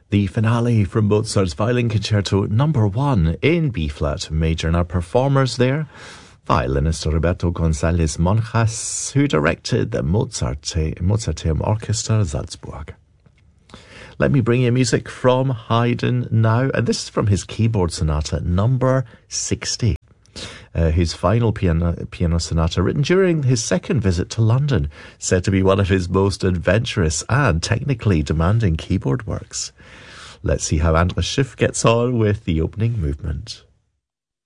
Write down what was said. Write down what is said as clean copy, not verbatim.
The finale from Mozart's Violin Concerto No. 1 in B-flat major. Now performers there, violinist Roberto González Monjas, who directed the Mozarteum Orchestra Salzburg. Let me bring you music from Haydn now, and this is from his keyboard sonata No. 60. His final piano sonata, written during his second visit to London, said to be one of his most adventurous and technically demanding keyboard works. Let's see how Andras Schiff gets on with the opening movement.